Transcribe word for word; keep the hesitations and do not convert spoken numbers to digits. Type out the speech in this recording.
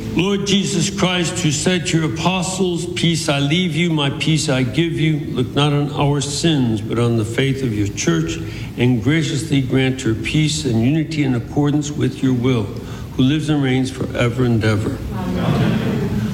Lord Jesus Christ, who said to your apostles, peace I leave you, my peace I give you, look not on our sins, but on the faith of your church, and graciously grant her peace and unity in accordance with your will, who lives and reigns forever and ever. Amen.